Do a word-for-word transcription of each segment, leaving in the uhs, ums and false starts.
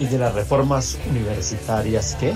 y de las reformas universitarias que...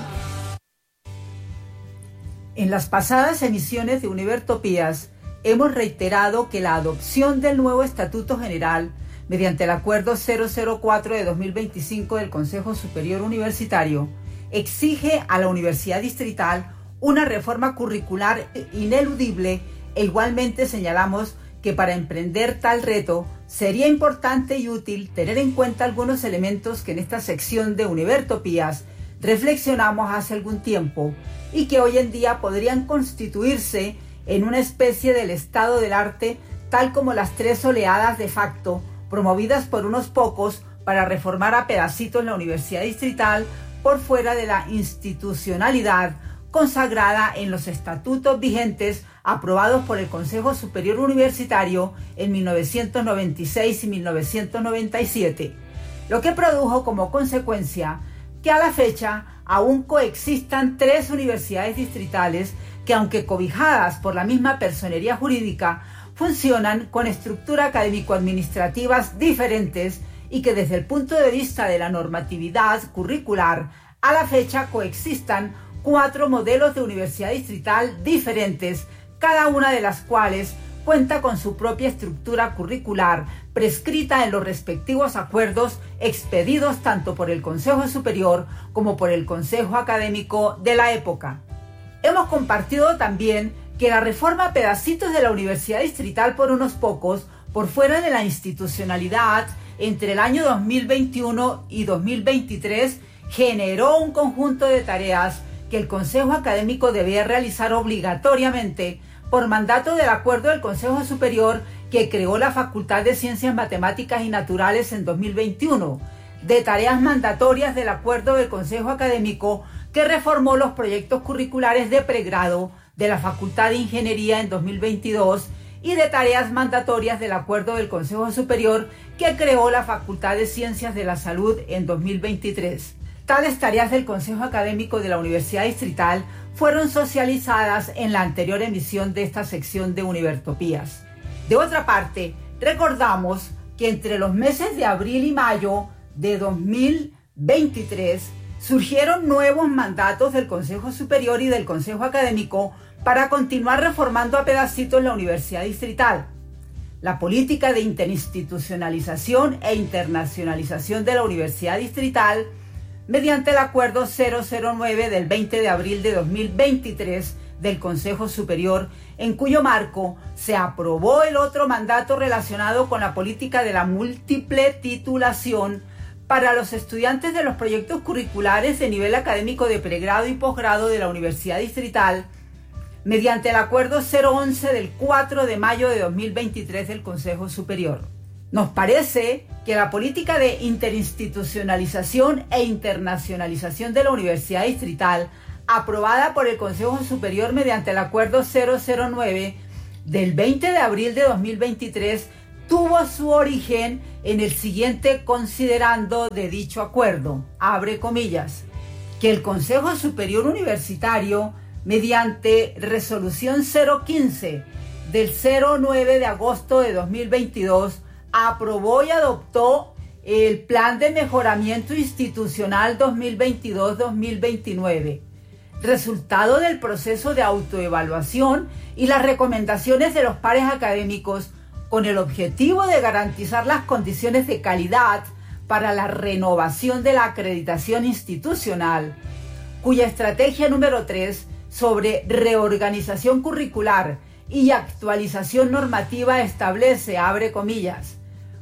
En las pasadas emisiones de Univertopías hemos reiterado que la adopción del nuevo Estatuto General mediante el Acuerdo cero cero cuatro de dos mil veinticinco del Consejo Superior Universitario exige a la Universidad Distrital una reforma curricular ineludible, e igualmente señalamos que para emprender tal reto sería importante y útil tener en cuenta algunos elementos que en esta sección de Univertopías reflexionamos hace algún tiempo y que hoy en día podrían constituirse en una especie del estado del arte, tal como las tres oleadas de facto promovidas por unos pocos para reformar a pedacitos la Universidad Distrital por fuera de la institucionalidad consagrada en los estatutos vigentes aprobados por el Consejo Superior Universitario en mil novecientos noventa y seis y mil novecientos noventa y siete, lo que produjo como consecuencia que a la fecha aún coexistan tres universidades distritales que, aunque cobijadas por la misma personería jurídica, funcionan con estructura académico-administrativas diferentes y que desde el punto de vista de la normatividad curricular, a la fecha coexistan cuatro modelos de universidad distrital diferentes, cada una de las cuales cuenta con su propia estructura curricular prescrita en los respectivos acuerdos expedidos tanto por el Consejo Superior como por el Consejo Académico de la época. Hemos compartido también que la reforma a pedacitos de la Universidad Distrital por unos pocos, por fuera de la institucionalidad, entre el año dos mil veintiuno y dos mil veintitrés, generó un conjunto de tareas que el Consejo Académico debía realizar obligatoriamente por mandato del acuerdo del Consejo Superior que creó la Facultad de Ciencias Matemáticas y Naturales en dos mil veintiuno, de tareas mandatorias del acuerdo del Consejo Académico que reformó los proyectos curriculares de pregrado de la Facultad de Ingeniería en dos mil veintidós y de tareas mandatorias del acuerdo del Consejo Superior que creó la Facultad de Ciencias de la Salud en dos mil veintitrés. Tales tareas del Consejo Académico de la Universidad Distrital fueron socializadas en la anterior emisión de esta sección de Univertopías. De otra parte, recordamos que entre los meses de abril y mayo de dos mil veintitrés surgieron nuevos mandatos del Consejo Superior y del Consejo Académico para continuar reformando a pedacitos la Universidad Distrital. La política de interinstitucionalización e internacionalización de la Universidad Distrital, mediante el Acuerdo cero cero nueve del veinte de abril de dos mil veintitrés del Consejo Superior, en cuyo marco se aprobó el otro mandato relacionado con la política de la múltiple titulación para los estudiantes de los proyectos curriculares de nivel académico de pregrado y posgrado de la Universidad Distrital, mediante el Acuerdo cero once del cuatro de mayo de dos mil veintitrés del Consejo Superior. Nos parece que la política de interinstitucionalización e internacionalización de la Universidad Distrital, aprobada por el Consejo Superior mediante el Acuerdo cero cero nueve del veinte de abril de dos mil veintitrés, tuvo su origen en el siguiente considerando de dicho acuerdo, abre comillas, que el Consejo Superior Universitario, mediante resolución cero quince del cero nueve de agosto de dos mil veintidós, aprobó y adoptó el Plan de Mejoramiento Institucional dos mil veintidós a dos mil veintinueve, resultado del proceso de autoevaluación y las recomendaciones de los pares académicos con el objetivo de garantizar las condiciones de calidad para la renovación de la acreditación institucional, cuya estrategia número tres sobre reorganización curricular y actualización normativa establece, abre comillas,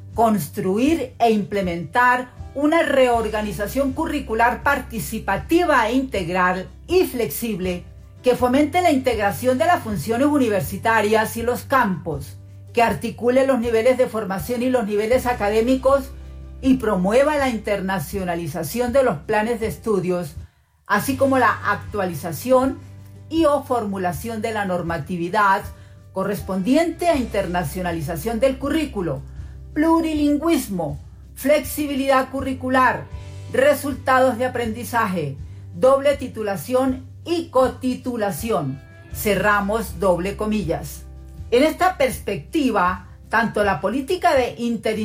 construir e implementar una reorganización curricular participativa e integral y flexible que fomente la integración de las funciones universitarias y los campos, que articule los niveles de formación y los niveles académicos y promueva la internacionalización de los planes de estudios, así como la actualización y o formulación de la normatividad correspondiente a internacionalización del currículo, plurilingüismo, flexibilidad curricular, resultados de aprendizaje, doble titulación y cotitulación. Cerramos doble comillas. En esta perspectiva, tanto la política de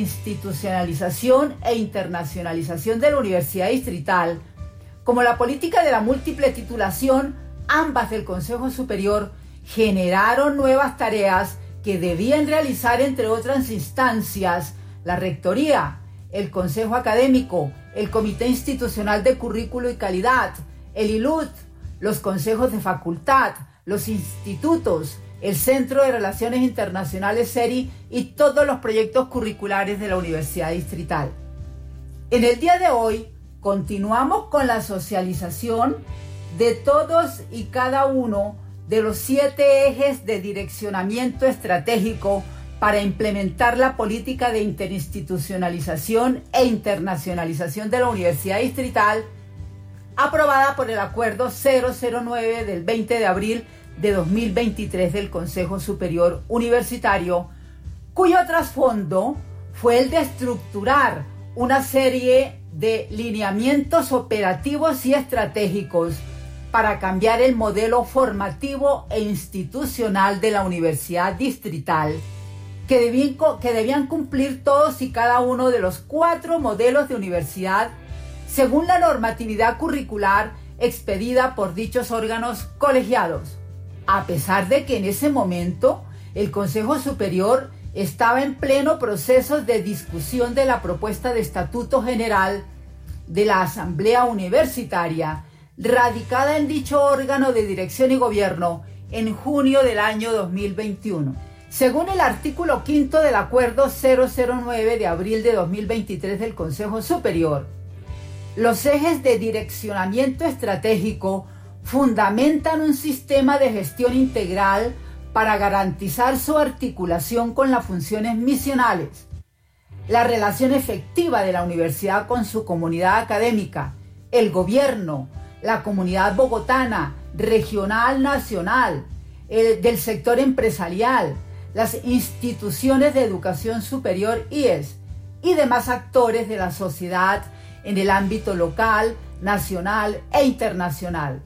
interinstitucionalización e internacionalización de la Universidad Distrital como la política de la múltiple titulación, ambas del Consejo Superior, generaron nuevas tareas que debían realizar, entre otras instancias, la Rectoría, el Consejo Académico, el Comité Institucional de Currículo y Calidad, el I L U T, los consejos de facultad, los institutos, el Centro de Relaciones Internacionales C E R I y todos los proyectos curriculares de la Universidad Distrital. En el día de hoy continuamos con la socialización de todos y cada uno de los siete ejes de direccionamiento estratégico para implementar la política de interinstitucionalización e internacionalización de la Universidad Distrital, aprobada por el Acuerdo cero cero nueve del veinte de abril de dos mil veintitrés del Consejo Superior Universitario, cuyo trasfondo fue el de estructurar una serie de lineamientos operativos y estratégicos para cambiar el modelo formativo e institucional de la Universidad Distrital, que debían, que debían cumplir todos y cada uno de los cuatro modelos de universidad según la normatividad curricular expedida por dichos órganos colegiados, a pesar de que en ese momento el Consejo Superior estaba en pleno proceso de discusión de la propuesta de Estatuto General de la Asamblea Universitaria, radicada en dicho órgano de dirección y gobierno en junio del año dos mil veintiuno. Según el artículo quinto del Acuerdo cero cero nueve de abril de dos mil veintitrés del Consejo Superior, los ejes de direccionamiento estratégico fundamentan un sistema de gestión integral para garantizar su articulación con las funciones misionales, la relación efectiva de la universidad con su comunidad académica, el gobierno, la comunidad bogotana, regional, nacional, el, del sector empresarial, las instituciones de educación superior I E S y demás actores de la sociedad en el ámbito local, nacional e internacional,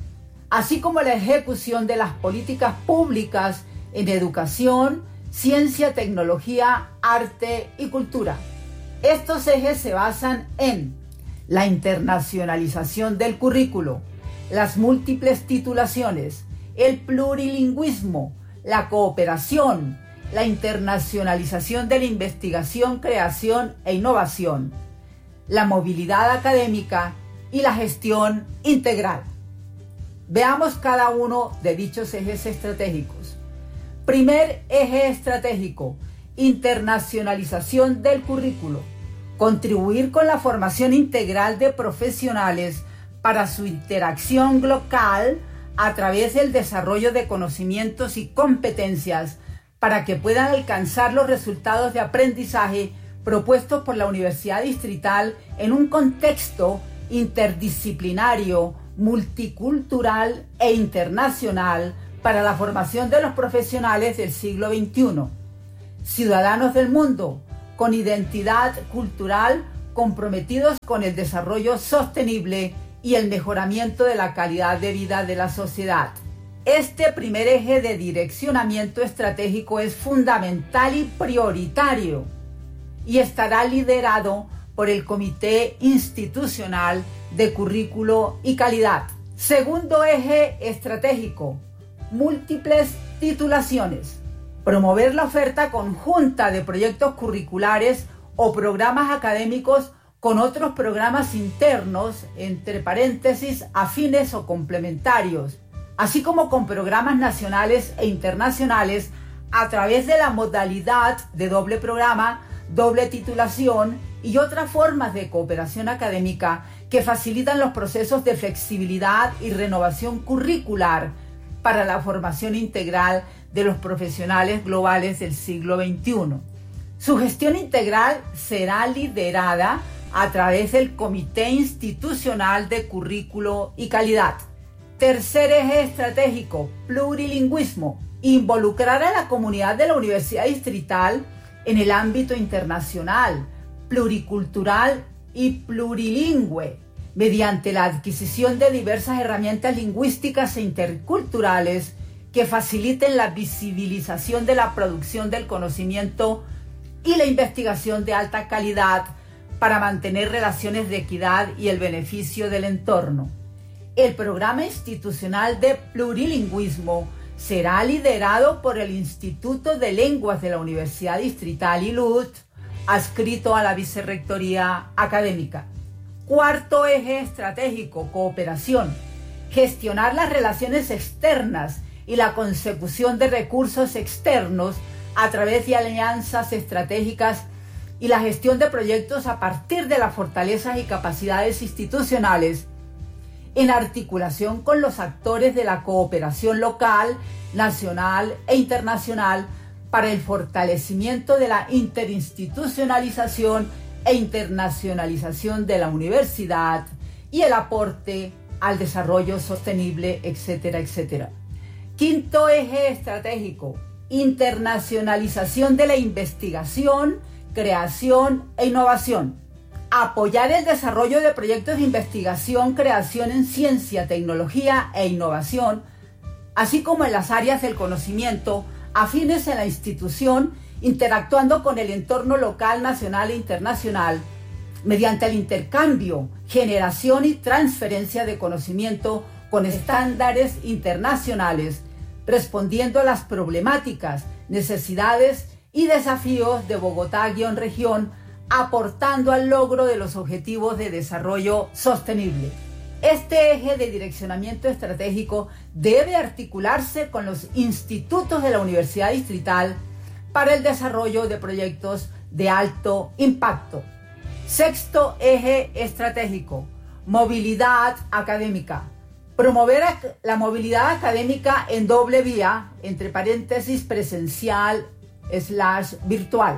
así como la ejecución de las políticas públicas en educación, ciencia, tecnología, arte y cultura. Estos ejes se basan en la internacionalización del currículo, las múltiples titulaciones, el plurilingüismo, la cooperación, la internacionalización de la investigación, creación e innovación, la movilidad académica y la gestión integral. Veamos cada uno de dichos ejes estratégicos. Primer eje estratégico: internacionalización del currículo. Contribuir con la formación integral de profesionales para su interacción local a través del desarrollo de conocimientos y competencias para que puedan alcanzar los resultados de aprendizaje propuestos por la Universidad Distrital en un contexto interdisciplinario, multicultural e internacional para la formación de los profesionales del siglo veintiuno, ciudadanos del mundo, con identidad cultural, comprometidos con el desarrollo sostenible y el mejoramiento de la calidad de vida de la sociedad. Este primer eje de direccionamiento estratégico es fundamental y prioritario y estará liderado por el Comité Institucional de Currículo y Calidad. Segundo eje estratégico: múltiples titulaciones. Promover la oferta conjunta de proyectos curriculares o programas académicos con otros programas internos, entre paréntesis, afines o complementarios, así como con programas nacionales e internacionales a través de la modalidad de doble programa, doble titulación y otras formas de cooperación académica que facilitan los procesos de flexibilidad y renovación curricular para la formación integral de los profesionales globales del siglo veintiuno. Su gestión integral será liderada a través del Comité Institucional de Currículo y Calidad. Tercer eje estratégico: plurilingüismo. Involucrar a la comunidad de la Universidad Distrital en el ámbito internacional, pluricultural y plurilingüe, mediante la adquisición de diversas herramientas lingüísticas e interculturales que faciliten la visibilización de la producción del conocimiento y la investigación de alta calidad para mantener relaciones de equidad y el beneficio del entorno. El programa institucional de plurilingüismo será liderado por el Instituto de Lenguas de la Universidad Distrital I L U T, adscrito a la Vicerrectoría Académica. Cuarto eje estratégico, cooperación. Gestionar las relaciones externas y la consecución de recursos externos a través de alianzas estratégicas y la gestión de proyectos a partir de las fortalezas y capacidades institucionales en articulación con los actores de la cooperación local, nacional e internacional para el fortalecimiento de la interinstitucionalización e internacionalización de la universidad y el aporte al desarrollo sostenible, etcétera, etcétera. Quinto eje estratégico, internacionalización de la investigación, creación e innovación. Apoyar el desarrollo de proyectos de investigación, creación en ciencia, tecnología e innovación, así como en las áreas del conocimiento afines en la institución, interactuando con el entorno local, nacional e internacional, mediante el intercambio, generación y transferencia de conocimiento con estándares internacionales, respondiendo a las problemáticas, necesidades y desafíos de Bogotá-región, aportando al logro de los objetivos de desarrollo sostenible. Este eje de direccionamiento estratégico debe articularse con los institutos de la Universidad Distrital para el desarrollo de proyectos de alto impacto. Sexto eje estratégico, movilidad académica. Promover la movilidad académica en doble vía, entre paréntesis presencial slash virtual,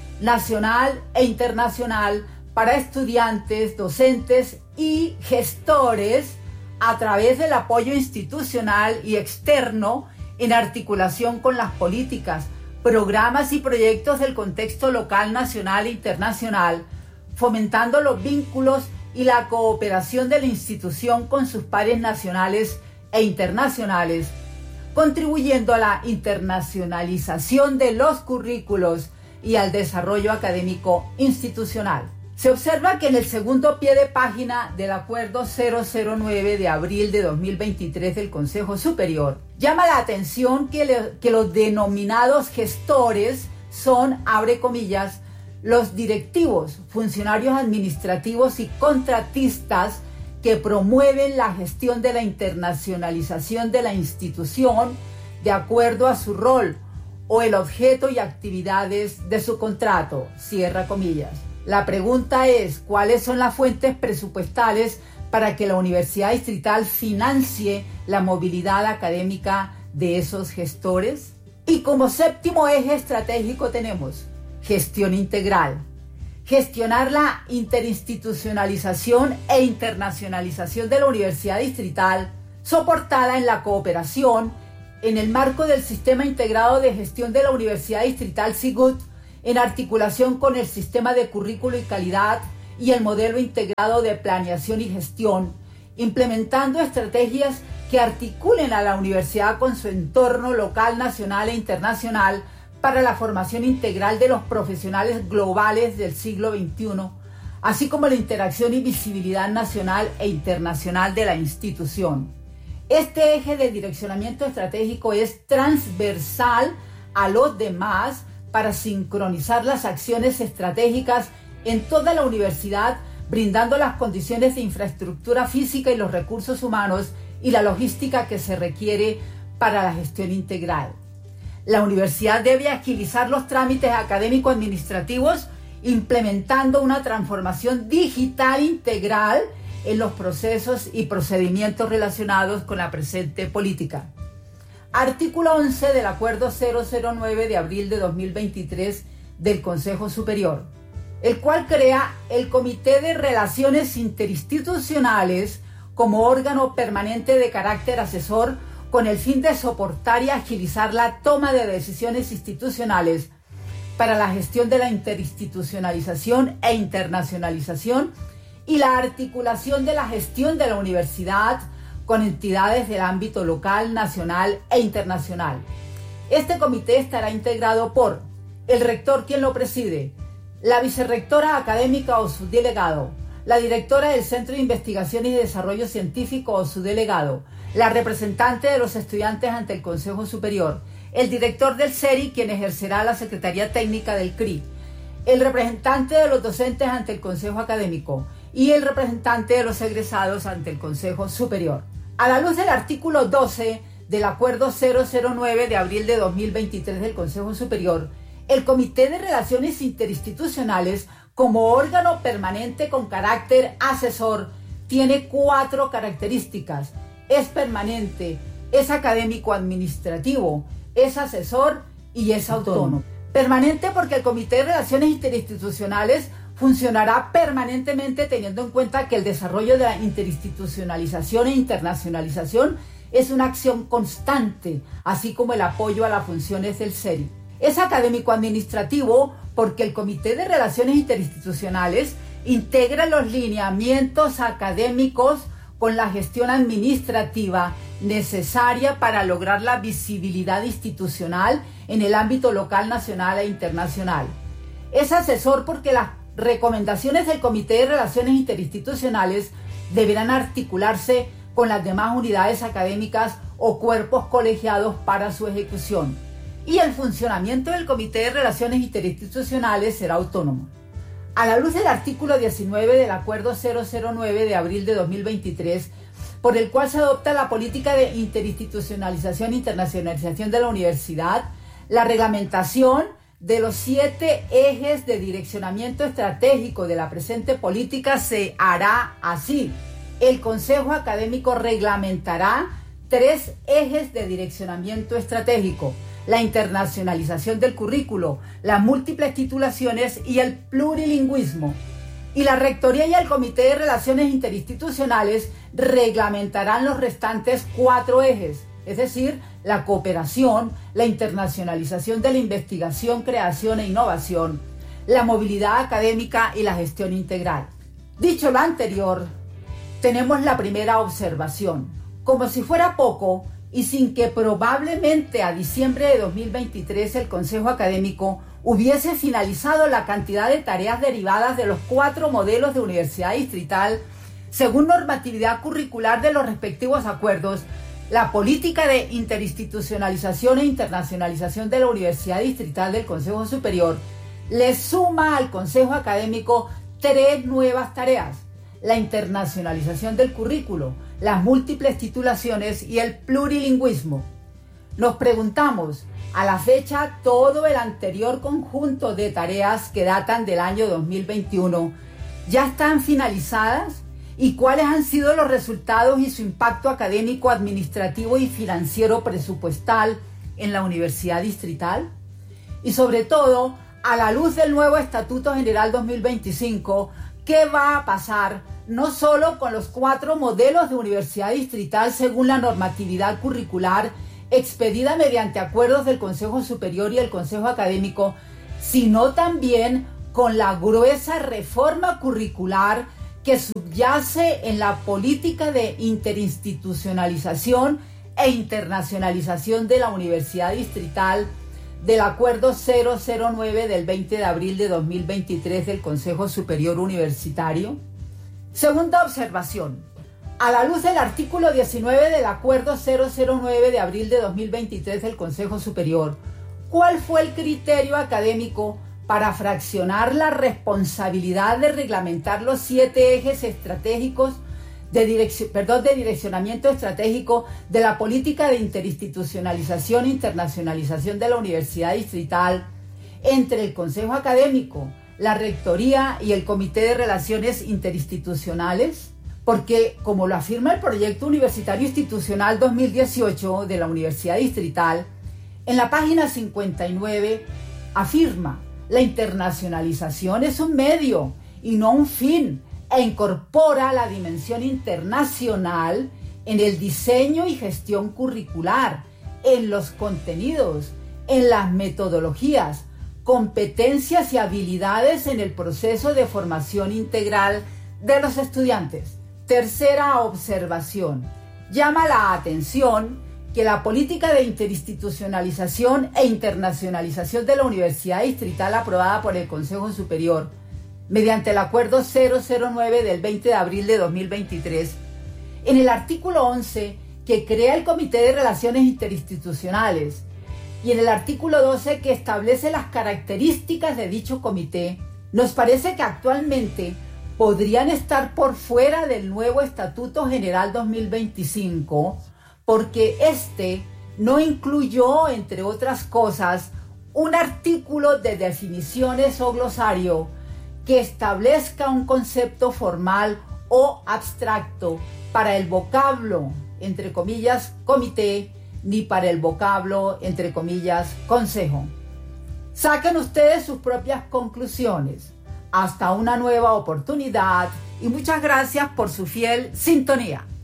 nacional e internacional para estudiantes, docentes y gestores a través del apoyo institucional y externo en articulación con las políticas, programas y proyectos del contexto local, nacional e internacional, fomentando los vínculos y la cooperación de la institución con sus pares nacionales e internacionales, contribuyendo a la internacionalización de los currículos y al desarrollo académico institucional. Se observa que en el segundo pie de página del Acuerdo cero cero nueve de abril de dos mil veintitrés del Consejo Superior, llama la atención que, le, que los denominados gestores son, abre comillas, los directivos, funcionarios administrativos y contratistas que promueven la gestión de la internacionalización de la institución de acuerdo a su rol o el objeto y actividades de su contrato, cierra comillas. La pregunta es, ¿cuáles son las fuentes presupuestales para que la Universidad Distrital financie la movilidad académica de esos gestores? Y como séptimo eje estratégico tenemos gestión integral. Gestionar la interinstitucionalización e internacionalización de la Universidad Distrital, soportada en la cooperación en el marco del Sistema Integrado de Gestión de la Universidad Distrital SIGUT, en articulación con el Sistema de Currículo y Calidad y el Modelo Integrado de Planeación y Gestión, implementando estrategias que articulen a la universidad con su entorno local, nacional e internacional para la formación integral de los profesionales globales del siglo veintiuno, así como la interacción y visibilidad nacional e internacional de la institución. Este eje de direccionamiento estratégico es transversal a los demás para sincronizar las acciones estratégicas en toda la universidad, brindando las condiciones de infraestructura física y los recursos humanos y la logística que se requiere para la gestión integral. La universidad debe agilizar los trámites académico-administrativos, implementando una transformación digital integral en los procesos y procedimientos relacionados con la presente política. Artículo once del Acuerdo cero cero nueve de abril de dos mil veintitrés del Consejo Superior, el cual crea el Comité de Relaciones Interinstitucionales como órgano permanente de carácter asesor con el fin de soportar y agilizar la toma de decisiones institucionales para la gestión de la interinstitucionalización e internacionalización y la articulación de la gestión de la universidad con entidades del ámbito local, nacional e internacional. Este comité estará integrado por el rector, quien lo preside, la vicerrectora académica o subdelegado, la directora del Centro de Investigaciones y Desarrollo Científico o subdelegado, la representante de los estudiantes ante el Consejo Superior, el director del C E R I, quien ejercerá la Secretaría Técnica del C R I, el representante de los docentes ante el Consejo Académico y el representante de los egresados ante el Consejo Superior. A la luz del artículo doce del Acuerdo cero cero nueve de abril de dos mil veintitrés del Consejo Superior, el Comité de Relaciones Interinstitucionales, como órgano permanente con carácter asesor, tiene cuatro características. Es permanente, es académico-administrativo, es asesor y es autónomo. Permanente porque el Comité de Relaciones Interinstitucionales funcionará permanentemente teniendo en cuenta que el desarrollo de la interinstitucionalización e internacionalización es una acción constante, así como el apoyo a las funciones del C E R I. Es académico-administrativo porque el Comité de Relaciones Interinstitucionales integra los lineamientos académicos con la gestión administrativa necesaria para lograr la visibilidad institucional en el ámbito local, nacional e internacional. Es asesor porque las recomendaciones del Comité de Relaciones Interinstitucionales deberán articularse con las demás unidades académicas o cuerpos colegiados para su ejecución. Y el funcionamiento del Comité de Relaciones Interinstitucionales será autónomo. A la luz del artículo diecinueve del Acuerdo cero cero nueve de abril de dos mil veintitrés, por el cual se adopta la política de interinstitucionalización e internacionalización de la universidad, la reglamentación de los siete ejes de direccionamiento estratégico de la presente política se hará así. El Consejo Académico reglamentará tres ejes de direccionamiento estratégico: la internacionalización del currículo, las múltiples titulaciones y el plurilingüismo. Y la Rectoría y el Comité de Relaciones Interinstitucionales reglamentarán los restantes cuatro ejes, es decir, la cooperación, la internacionalización de la investigación, creación e innovación, la movilidad académica y la gestión integral. Dicho lo anterior, tenemos la primera observación. Como si fuera poco, y sin que probablemente a diciembre de dos mil veintitrés el Consejo Académico hubiese finalizado la cantidad de tareas derivadas de los cuatro modelos de universidad distrital, según normatividad curricular de los respectivos acuerdos, la política de interinstitucionalización e internacionalización de la Universidad Distrital del Consejo Superior le suma al Consejo Académico tres nuevas tareas: la internacionalización del currículo, las múltiples titulaciones y el plurilingüismo. Nos preguntamos, a la fecha, todo el anterior conjunto de tareas que datan del año dos mil veintiuno, ¿ya están finalizadas? ¿Y cuáles han sido los resultados y su impacto académico, administrativo y financiero presupuestal en la Universidad Distrital? Y sobre todo, a la luz del nuevo Estatuto General dos mil veinticinco, ¿qué va a pasar no solo con los cuatro modelos de universidad distrital según la normatividad curricular expedida mediante acuerdos del Consejo Superior y el Consejo Académico, sino también con la gruesa reforma curricular que subyace en la política de interinstitucionalización e internacionalización de la Universidad Distrital del Acuerdo cero cero nueve del veinte de abril de dos mil veintitrés del Consejo Superior Universitario? Segunda observación. A la luz del artículo diecinueve del Acuerdo cero cero nueve de abril de dos mil veintitrés del Consejo Superior, ¿cuál fue el criterio académico para fraccionar la responsabilidad de reglamentar los siete ejes estratégicos de, direcci- perdón, de direccionamiento estratégico de la política de interinstitucionalización e internacionalización de la Universidad Distrital entre el Consejo Académico, la Rectoría y el Comité de Relaciones Interinstitucionales? Porque, como lo afirma el Proyecto Universitario Institucional dos mil dieciocho de la Universidad Distrital, en la página cincuenta y nueve afirma: la internacionalización es un medio y no un fin, e incorpora la dimensión internacional en el diseño y gestión curricular, en los contenidos, en las metodologías, competencias y habilidades en el proceso de formación integral de los estudiantes. Tercera observación. llama la atención que la política de interinstitucionalización e internacionalización de la Universidad Distrital aprobada por el Consejo Superior mediante el Acuerdo cero cero nueve del veinte de abril de dos mil veintitrés, en el artículo once que crea el Comité de Relaciones Interinstitucionales y en el artículo doce que establece las características de dicho comité, nos parece que actualmente podrían estar por fuera del nuevo Estatuto General dos mil veinticinco porque este no incluyó, entre otras cosas, un artículo de definiciones o glosario que establezca un concepto formal o abstracto para el vocablo, entre comillas, comité, ni para el vocablo, entre comillas, consejo. Saquen ustedes sus propias conclusiones. Hasta una nueva oportunidad y muchas gracias por su fiel sintonía.